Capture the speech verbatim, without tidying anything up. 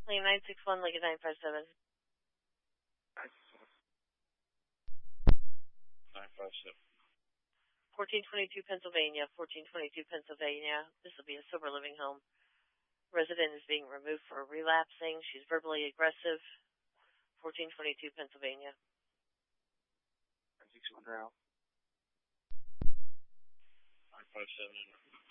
Claim nine six one, Lincoln nine five seven. nine five seven. fourteen twenty-two Pennsylvania, fourteen twenty-two Pennsylvania. This will be a sober living home. Resident is being removed for relapsing. She's verbally aggressive. fourteen twenty-two Pennsylvania. nine six one, nine five seven.